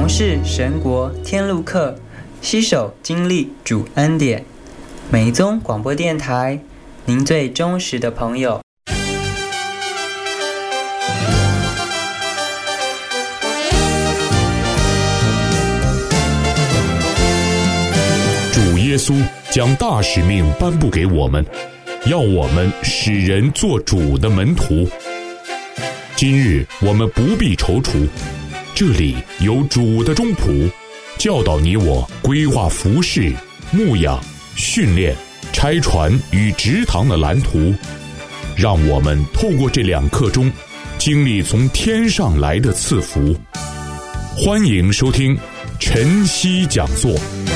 从事神国天路客，携手经历主恩典。美宗广播电台，您最忠实的朋友。 主耶稣将大使命颁布给我们，要我们使人做主的门徒。今日我们不必踌躇，这里有主的忠仆，教导你我规划服事、牧养、训练、拆船与植堂的蓝图。让我们透过这2刻钟，经历从天上来的赐福。欢迎收听晨曦讲座。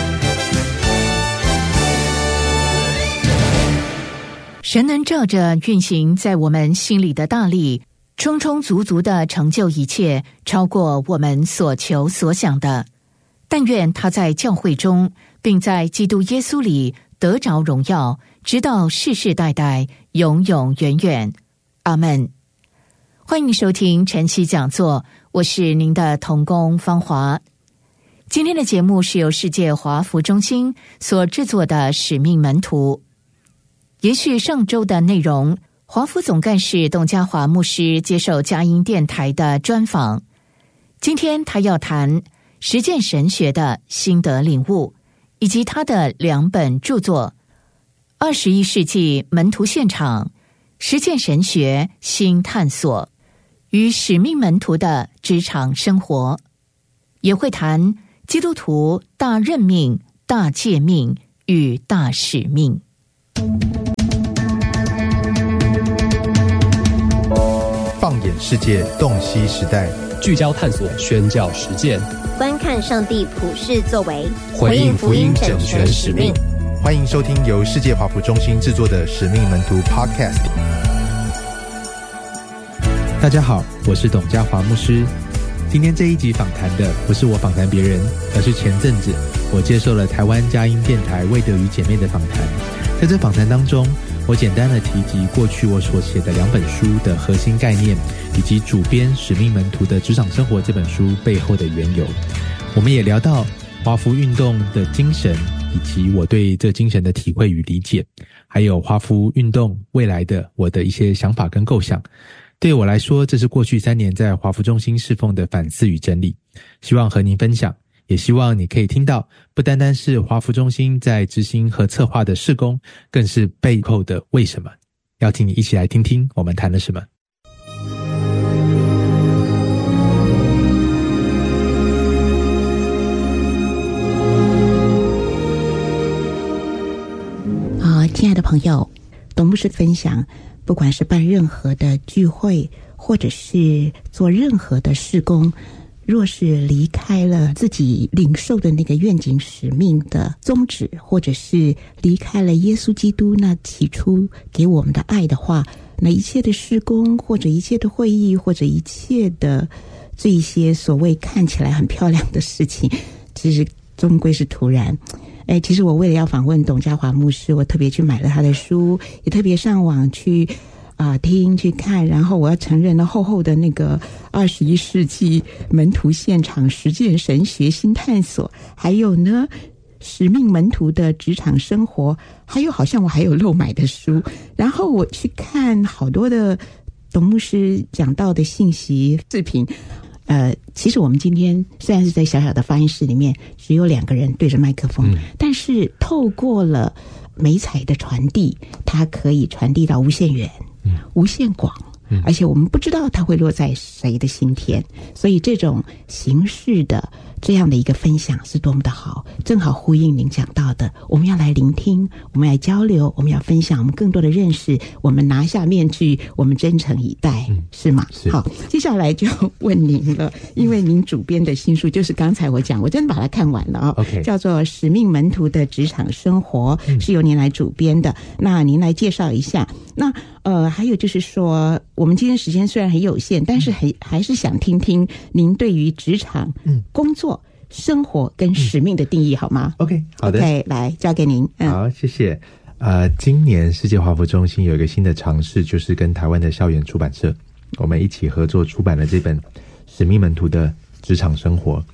神能照着运行在我们心里的大力，充充足足地成就一切，超过我们所求所想的。但愿他在教会中，并在基督耶稣里得着荣耀，直到世世代代，永永远远。阿们。欢迎收听晨曦讲座，我是您的同工芳华。今天的节目是由世界华福中心所制作的使命门徒。延续上周的内容，华福总干事董家华牧师接受佳音电台的专访。今天他要谈实践神学的心得领悟，以及他的2本著作：21世纪门徒现场、实践神学新探索与使命门徒的职场生活。也会谈基督徒大任命、大诫命与大使命。 放眼世界，洞悉时代， 聚焦探索，宣教实践， 观看上帝普世作为， 回应福音整全使命。欢迎收听由世界华福中心制作的使命门徒 Podcast。 大家好，我是董家华牧师。今天这一集访谈的不是我访谈别人，而是前阵子我接受了台湾佳音电台魏德瑜姐妹的访谈。在这访谈当中，我简单的提及过去我所写的2本书的核心概念，以及主编《使命门徒的职场生活》这本书背后的缘由。我们也聊到华福运动的精神，以及我对这精神的体会与理解，还有华福运动未来的我的一些想法跟构想。对我来说，这是过去3年在华福中心侍奉的反思与整理，希望和您分享，也希望你可以听到不单单是华福中心在执行和策划的事工，更是背后的为什么。邀请你一起来听听我们谈了什么。 亲爱的朋友，董牧师分享，不管是办任何的聚会，或者是做任何的事工，若是离开了自己领受的那个愿景使命的宗旨，或者是离开了耶稣基督那起初给我们的爱的话，那一切的事工，或者一切的会议，或者一切的这一些所谓看起来很漂亮的事情，其实终归是徒然。其实我为了要访问董家华牧师，我特别去买了他的书，也特别上网去听去看，然后我要承认了厚厚的那个21世纪门徒现场实践神学新探索，还有呢使命门徒的职场生活，还有好像我还有漏买的书，然后我去看好多的董牧师讲到的信息视频。其实我们今天虽然是在小小的发音室里面，只有2个人对着麦克风，但是透过了媒材的传递，它可以传递到无限远、无限广，而且我们不知道它会落在谁的心田，所以这种形式的这样的一个分享是多么的好，正好呼应您讲到的，我们要来聆听，我们要交流，我们要分享，我们更多的认识，我们拿下面具，我们真诚以待，是吗？是。好，接下来就问您了，因为您主编的新书就是刚才我讲，我真的把它看完了 OK， 叫做《使命门徒的职场生活》，是由您来主编的。那您来介绍一下。那还有就是说，我们今天时间虽然很有限，但是还是想听听您对于职场、工作、生活跟使命的定义，好吗 ？OK， 好的。 OK， 来交给您。 好，谢谢。今年世界华福中心有一个新的尝试，就是跟台湾的校园出版社，我们一起合作出版了这本《使命门徒的职场生活》。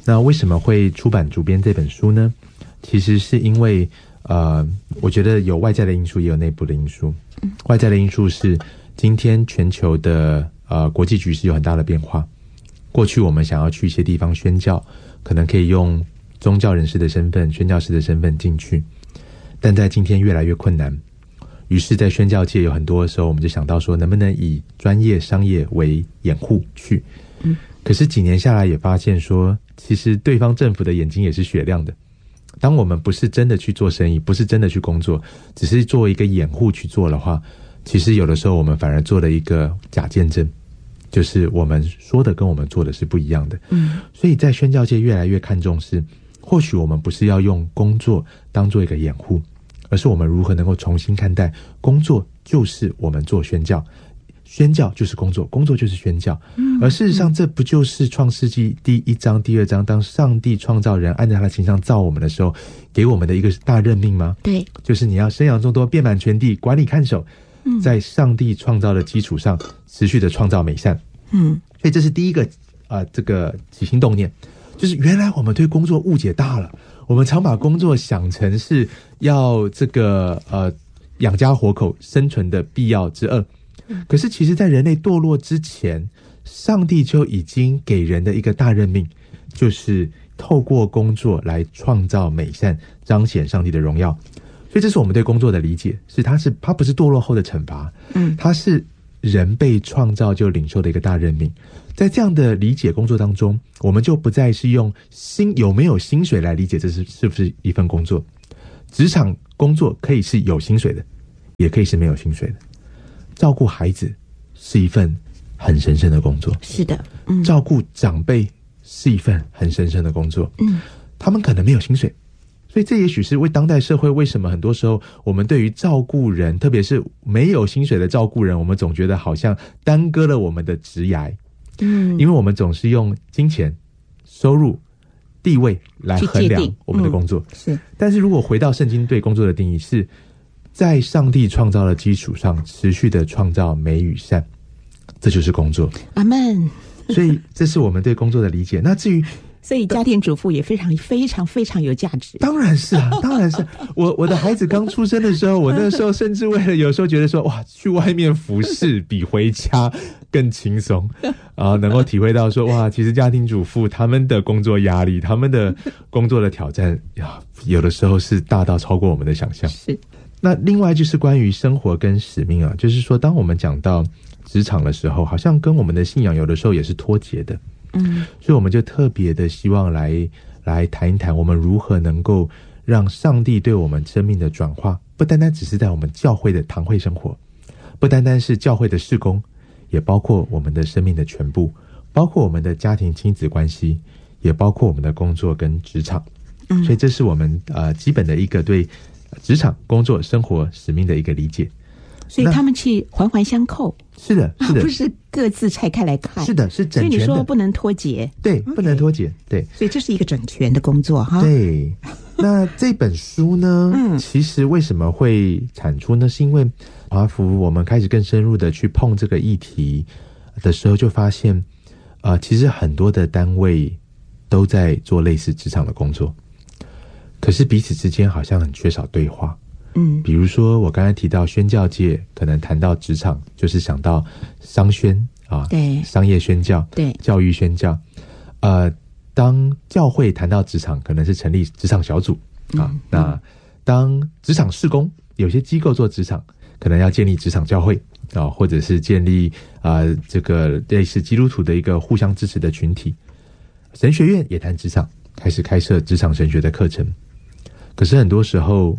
那为什么会出版主编这本书呢？其实是因为我觉得有外在的因素，也有内部的因素。外在的因素是今天全球的国际局势有很大的变化。过去我们想要去一些地方宣教，可能可以用宗教人士的身份、宣教士的身份进去，但在今天越来越困难。于是在宣教界有很多的时候，我们就想到说能不能以专业商业为掩护去。可是几年下来也发现说，其实对方政府的眼睛也是雪亮的。当我们不是真的去做生意，不是真的去工作，只是做一个掩护去做的话，其实有的时候我们反而做了一个假见证，就是我们说的跟我们做的是不一样的。所以在宣教界越来越看重是，或许我们不是要用工作当做一个掩护，而是我们如何能够重新看待工作就是我们做宣教，宣教就是工作，工作就是宣教。而事实上这不就是创世纪第1章第2章，当上帝创造人按照他的形象造我们的时候给我们的一个大任命吗？对，就是你要生养众多，遍满全地，管理看守，在上帝创造的基础上持续的创造美善。所以这是第一个这个起心动念，就是原来我们对工作误解大了，我们常把工作想成是要这个养家活口生存的必要之恶。可是其实在人类堕落之前，上帝就已经给人的一个大任命，就是透过工作来创造美善，彰显上帝的荣耀。所以这是我们对工作的理解，是它不是堕落后的惩罚，它是人被创造就领受的一个大任命。在这样的理解工作当中，我们就不再是用有没有薪水来理解这是不是一份工作。职场工作可以是有薪水的，也可以是没有薪水的。照顾孩子是一份很神圣的工作，是的，照顾长辈是一份很神圣的工作，他们可能没有薪水，所以这也许是为当代社会为什么很多时候我们对于照顾人，特别是没有薪水的照顾人，我们总觉得好像耽搁了我们的职涯，因为我们总是用金钱、收入、地位来衡量我们的工作，是。但是如果回到圣经对工作的定义，是在上帝创造的基础上持续的创造美与善，这就是工作。阿们。所以这是我们对工作的理解。那至于所以家庭主妇也非常非常非常有价值。 当然是啊，当然是。我的孩子刚出生的时候，我那个时候甚至为了有时候觉得说，哇，去外面服侍比回家更轻松啊，能够体会到说，哇，其实家庭主妇他们的工作压力，他们的工作的挑战呀，有的时候是大到超过我们的想象。是。那另外就是关于生活跟使命啊，就是说当我们讲到职场的时候，好像跟我们的信仰有的时候也是脱节的。所以我们就特别的希望来谈一谈，我们如何能够让上帝对我们生命的转化，不单单只是在我们教会的堂会生活，不单单是教会的事工，也包括我们的生命的全部，包括我们的家庭亲子关系，也包括我们的工作跟职场。所以这是我们基本的一个对职场、工作、生活、使命的一个理解。 所以他们去环环相扣。 是的，是的， 不是各自拆开来看。 是的，是整全的。 所以你说不能脱节。 对，不能脱节。对， 所以这是一个整全的工作哈。 对。那这本书呢，其实为什么会产出呢？是因为华福我们开始更深入的去碰这个议题的时候，就发现其实很多的单位都在做类似职场的工作，可是彼此之间好像很缺少对话。比如说我刚才提到宣教界，可能谈到职场就是想到商宣啊，对，商业宣教，对，教育宣教。当教会谈到职场，可能是成立职场小组啊。那当职场事工，有些机构做职场，可能要建立职场教会啊，或者是建立这个类似基督徒的一个互相支持的群体。神学院也谈职场，开始开设职场神学的课程。可是很多时候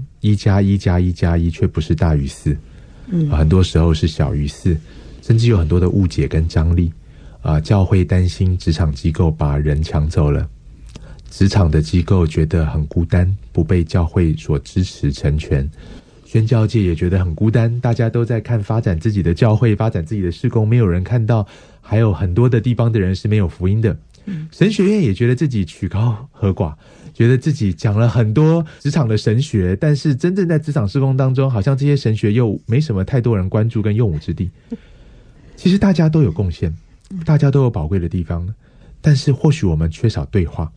1+1+1+1却不是大于4，很多时候是小于4，甚至有很多的误解跟张力。教会担心职场机构把人抢走了，职场的机构觉得很孤单，不被教会所支持成全。宣教界也觉得很孤单，大家都在看发展自己的教会，发展自己的事工，没有人看到还有很多的地方的人是没有福音的。神学院也觉得自己曲高和寡，觉得自己讲了很多职场的神学，但是真正在职场事工当中，好像这些神学又没什么太多人关注跟用武之地。其实大家都有贡献，大家都有宝贵的地方，但是或许我们缺少对话，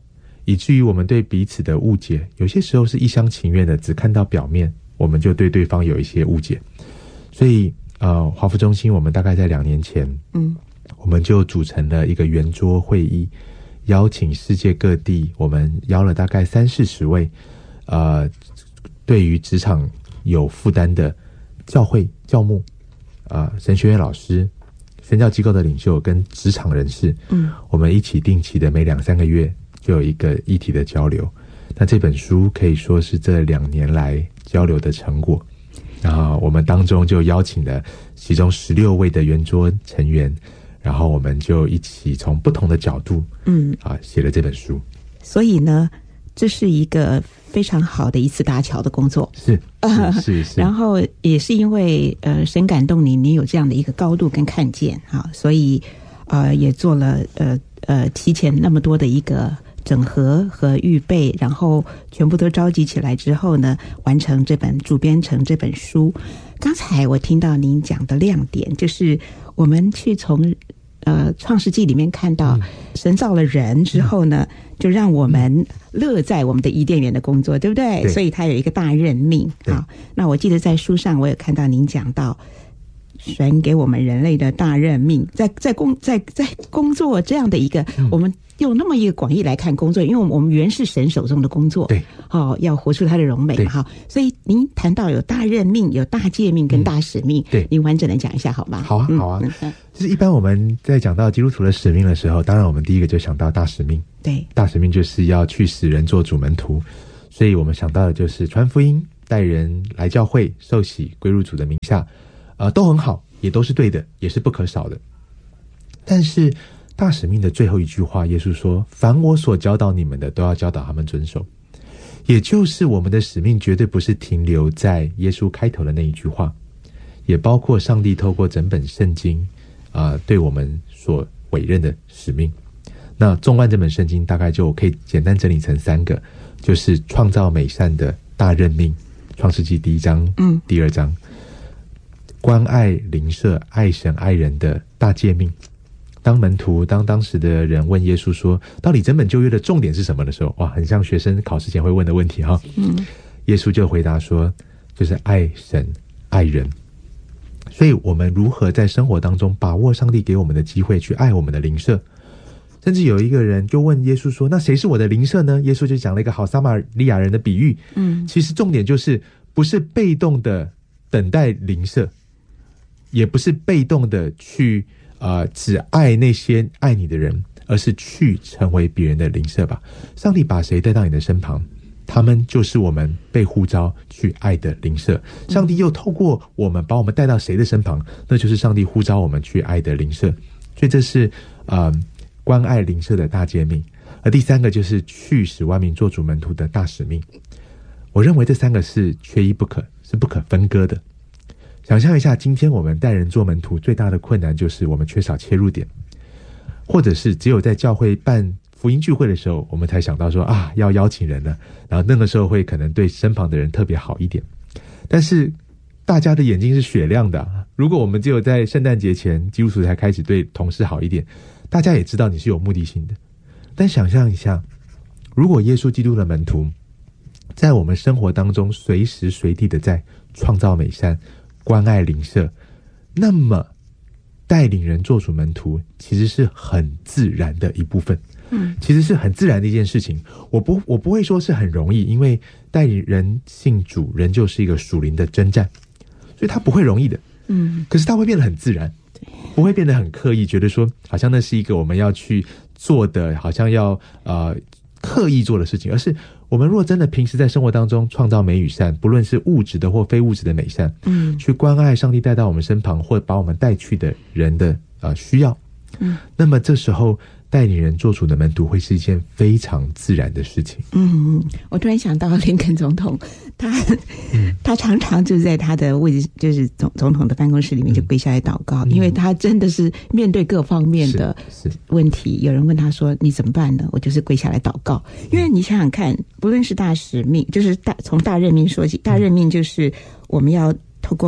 以至于我们对彼此的误解，有些时候是一厢情愿的，只看到表面，我们就对对方有一些误解。所以华福中心我们大概在2年前，我们就组成了一个圆桌会议，邀请世界各地，我们邀了大概30-40位对于职场有负担的教会教牧神学院老师、宣教机构的领袖跟职场人士，我们一起定期的每2-3个月就有一个议题的交流。那这本书可以说是这2年来交流的成果。然后我们当中就邀请了其中16位的圆桌成员，然后我们就一起从不同的角度写了这本书。 所以呢，这是一个非常好的一次搭桥的工作。是。然后也是因为神感动你有这样的一个高度跟看见所以也做了提前那么多的一个整合和预备，然后全部都召集起来之后呢，完成主编成这本书。刚才我听到您讲的亮点，就是我们去从创世纪里面看到神造了人之后呢，就让我们乐在我们的伊甸园的工作，对不对？所以他有一个大任命。好，那我记得在书上我有看到您讲到神给我们人类的大任命，在工作这样的一个我们用那么一个广义来看工作，因为我们原是神手中的工作，对，要活出他的荣美哈。所以您谈到有大任命、有大诫命跟大使命，对，您完整的讲一下好吗？好啊。 就是一般我们在讲到基督徒的使命的时候，当然我们第一个就想到大使命，对，大使命就是要去使人做主门徒，所以我们想到的就是传福音、带人来教会、受洗、归入主的名下，都很好，也都是对的，也是不可少的。但是大使命的最后一句话，耶稣说：“凡我所教导你们的，都要教导他们遵守。”也就是我们的使命绝对不是停留在耶稣开头的那一句话，也包括上帝透过整本圣经对我们所委任的使命。那纵观这本圣经，大概就可以简单整理成3个，就是创造美善的大任命，创世纪1章、2章；关爱邻舍、爱神爱人的大诫命。当门徒，当时的人问耶稣说，到底整本旧约的重点是什么的时候，哇，很像学生考试前会问的问题哈。耶稣就回答说，就是爱神爱人。所以我们如何在生活当中把握上帝给我们的机会去爱我们的邻舍？甚至有一个人就问耶稣说，那谁是我的邻舍呢？耶稣就讲了一个好撒玛利亚人的比喻。其实重点就是不是被动的等待邻舍，也不是被动的去只爱那些爱你的人，而是去成为别人的邻舍吧。上帝把谁带到你的身旁，他们就是我们被呼召去爱的邻舍。上帝又透过我们把我们带到谁的身旁，那就是上帝呼召我们去爱的邻舍。所以这是关爱邻舍的大诫命。而第3个就是去使万民做主门徒的大使命。我认为这3个是缺一不可，是不可分割的。想象一下，今天我们带人做门徒最大的困难就是我们缺少切入点，或者是只有在教会办福音聚会的时候，我们才想到说要邀请人了，然后那个时候会可能对身旁的人特别好一点。但是大家的眼睛是雪亮的如果我们只有在圣诞节前基督徒才开始对同事好一点，大家也知道你是有目的性的。但想象一下，如果耶稣基督的门徒在我们生活当中随时随地的在创造美善、关爱邻舍，那么带领人做主门徒其实是很自然的一部分。其实是很自然的一件事情。我不会说是很容易，因为带领人信主仍旧是一个属灵的征战，所以它不会容易的。可是它会变得很自然，不会变得很刻意，觉得说好像那是一个我们要去做的，好像要刻意做的事情。而是我们若真的平时在生活当中创造美与善，不论是物质的或非物质的美善，去关爱上帝带到我们身旁或把我们带去的人的需要，那么这时候带领人做主的门徒会是一件非常自然的事情。 我突然想到林肯总统，他常常就是在他的位置，就是总统的办公室里面就跪下来祷告，因为他真的是面对各方面的问题。有人问他说你怎么办呢？我就是跪下来祷告。因为你想想看，不论是大使命，就是从大任命说起，大任命就是我们要透过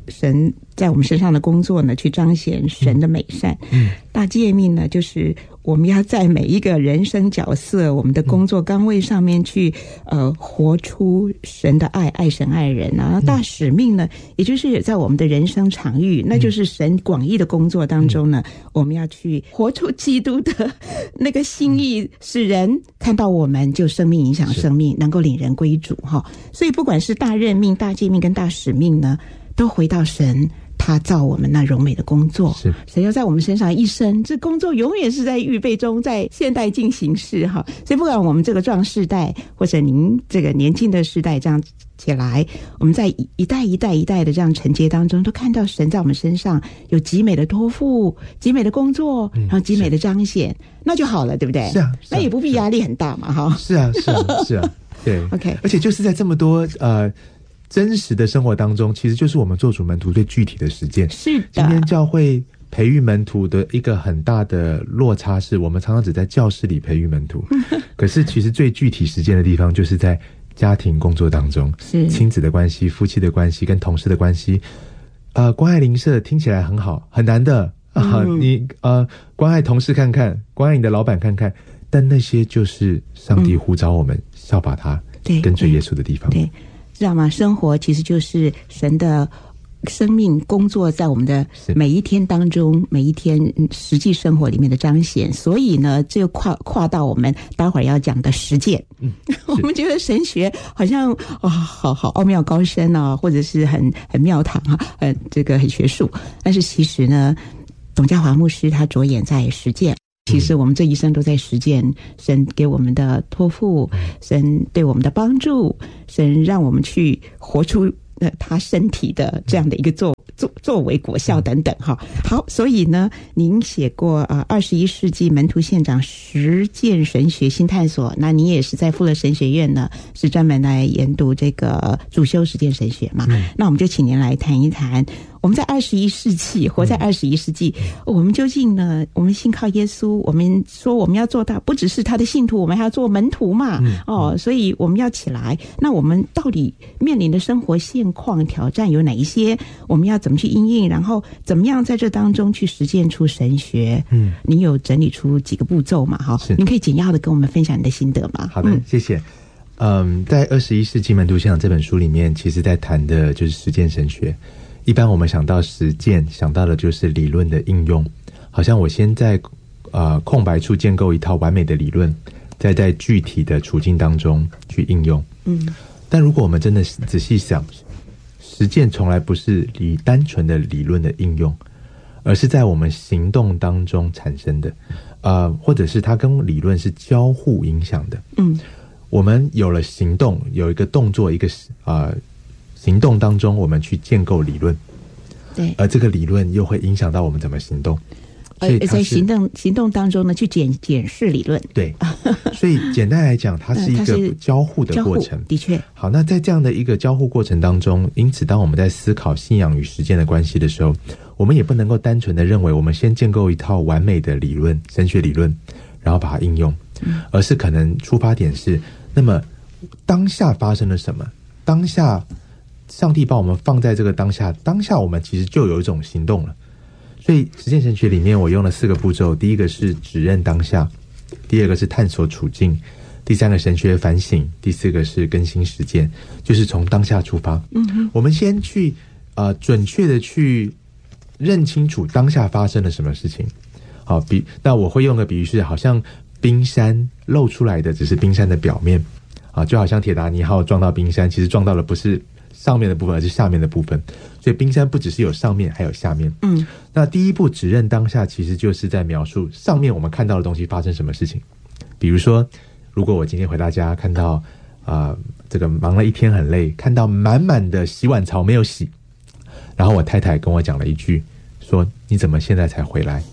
神在我们身上的工作呢，去彰显神的美善。大诫命呢，就是我们要在每一个人生角色、我们的工作岗位上面去活出神的爱，爱神爱人啊。大使命呢，也就是在我们的人生场域，那就是神广义的工作当中呢，我们要去活出基督的那个心意，使人看到我们就生命影响生命，能够领人归主哈。所以不管是大任命、大诫命跟大使命呢，都回到神他造我们那荣美的工作，神要在我们身上一生，这工作永远是在预备中，在现代进行式哈。所以不管我们这个壮世代，或者您这个年轻的世代这样起来，我们在一代一代一代的这样承接当中，都看到神在我们身上有极美的托付、极美的工作，然后极美的彰显，那就好了，对不对？ 是啊， 那也不必压力很大嘛，哈。 是啊，对。 OK， 而且就是在这么多真实的生活当中，其实就是我们做主门徒最具体的实践。 是的， 今天教会培育门徒的一个很大的落差是，我们常常只在教室里培育门徒，可是其实最具体实践的地方就是在家庭工作当中，是亲子的关系、夫妻的关系、跟同事的关系。关爱邻舍听起来很好，很难的你关爱同事看看，关爱你的老板看看，但那些就是上帝呼召我们效法他、跟随耶稣的地方。 对，知道吗？生活其实就是神的生命工作在我们的每一天当中，每一天实际生活里面的彰显。所以呢，这个跨到我们待会儿要讲的实践。我们觉得神学好像好奥妙高深啊，或者是很庙堂啊，这个很学术。但是其实呢，董家华牧师他着眼在实践。其实我们这一生都在实践神给我们的托付，神对我们的帮助，神让我们去活出他身体的这样的一个作为果效等等哈。好，所以呢，您写过21世纪门徒现场实践神学新探索，那你也是在富勒神学院呢，是专门来研读这个主修实践神学嘛。那我们就请您来谈一谈，我们在21世纪活在21世纪，我们究竟呢，我们信靠耶稣，我们说我们要做到不只是他的信徒，我们还要做门徒嘛。所以我们要起来，那我们到底面临的生活现况挑战有哪一些，我们要怎么去因应，然后怎么样在这当中去实践出神学。你有整理出几个步骤嘛？你可以简要的跟我们分享你的心得吗？ 好的，谢谢。在21世纪门徒现场这本书里面，其实在谈的就是实践神学。一般我们想到实践，想到的就是理论的应用，好像我先在空白处建构一套完美的理论，再在具体的处境当中去应用。但如果我们真的仔细想，实践从来不是单纯的理论的应用，而是在我们行动当中产生的，或者是它跟理论是交互影响的。我们有了行动，有一个动作，一个行动当中，我们去建构理论，对，而这个理论又会影响到我们怎么行动。 所以在行动当中呢，去检视理论。 对，所以简单来讲，它是一个交互的过程。 的确，好， 那在这样的一个交互过程当中，因此当我们在思考信仰与实践的关系的时候，我们也不能够单纯的认为我们先建构一套完美的理论，神学理论，然后把它应用，而是可能出发点是，那么当下发生了什么？当下上帝把我们放在这个当下我们其实就有一种行动了。所以实践神学里面我用了4个步骤，第一个是指认当下，第二个是探索处境，第3个神学反省，第4个是更新实践，就是从当下出发。我们先去准确的去认清楚当下发生了什么事情。好，那我会用个比喻是，好像冰山露出来的只是冰山的表面，就好像铁达尼号撞到冰山，其实撞到的不是上面的部分，而是下面的部分。所以冰山不只是有上面，还有下面。那第一步指认当下，其实就是在描述上面我们看到的东西发生什么事情。比如说，如果我今天回到家，看到这个忙了一天很累，看到满满的洗碗槽没有洗，然后我太太跟我讲了一句，说你怎么现在才回来？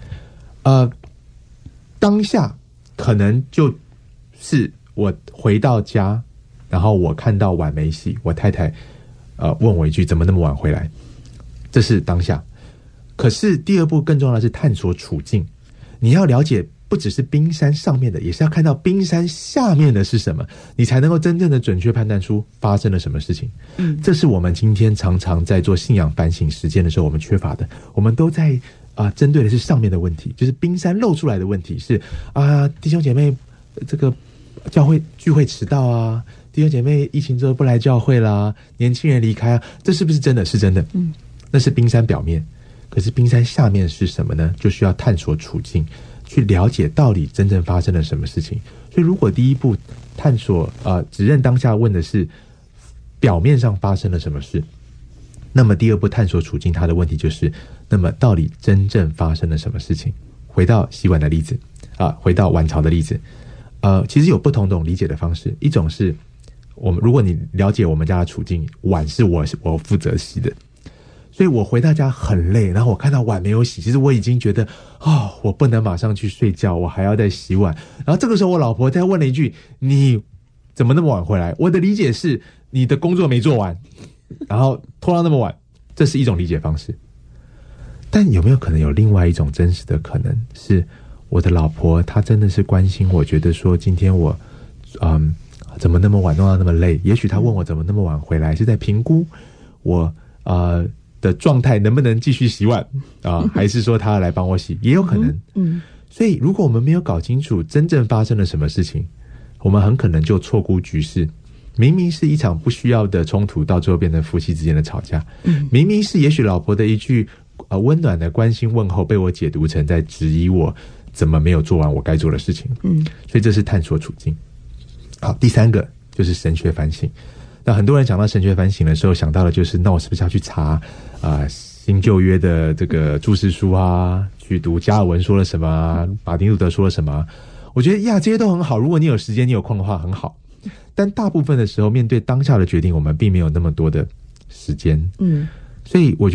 当下可能就是我回到家，然后我看到碗没洗，我太太问我一句怎么那么晚回来，这是当下。可是第二步更重要的是探索处境，你要了解不只是冰山上面的，也是要看到冰山下面的是什么，你才能够真正的准确判断出发生了什么事情。这是我们今天常常在做信仰反省实践的时候我们缺乏的。我们都在针对的是上面的问题，就是冰山露出来的问题是弟兄姐妹这个教会聚会迟到啊，弟兄姐妹疫情之后不来教会啦，年轻人离开啊，这是不是真的？是真的。那是冰山表面。可是冰山下面是什么呢？就需要探索处境，去了解到底真正发生了什么事情。所以如果第一步探索指认当下问的是表面上发生了什么事，那么第二步探索处境，它的问题就是那么到底真正发生了什么事情。回到洗碗的例子回到碗槽的例子，其实有不同种理解的方式。一种是如果你了解我们家的处境，碗是我负责洗的，所以我回到家很累，然后我看到碗没有洗，其实我已经觉得我不能马上去睡觉，我还要再洗碗。然后这个时候我老婆再问了一句，你怎么那么晚回来？我的理解是你的工作没做完，然后拖到那么晚，这是一种理解方式。但有没有可能有另外一种真实的可能，是我的老婆她真的是关心我，觉得说今天我怎么那么晚弄到那么累，也许她问我怎么那么晚回来，是在评估我的状态能不能继续洗碗还是说他来帮我洗，也有可能。所以如果我们没有搞清楚真正发生了什么事情，我们很可能就错估局势。明明是一场不需要的冲突，到最后变成夫妻之间的吵架。明明是也许老婆的一句温暖的关心问候，被我解读成在质疑我怎么没有做完我该做的事情。所以这是探索处境。好，第三个就是神学反省。那很多人讲到神学反省的时候，想到的就是那我是不是要去查新旧约的这个注释书去读加尔文说了什么，马丁路德说了什么。我觉得这些都很好，如果你有时间你有空的话很好。但大部分的时候面对当下的决定，我们并没有那么多的时间。所以我觉得